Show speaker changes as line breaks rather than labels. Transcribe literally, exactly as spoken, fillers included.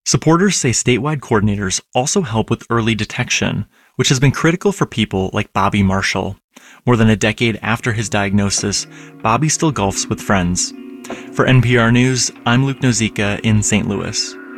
Supporters say statewide coordinators also help with early detection, which has been critical for people like Bobby Marshall. More than a decade after his diagnosis, Bobby still golfs with friends. For N P R News, I'm Luke Nozica in Saint Louis.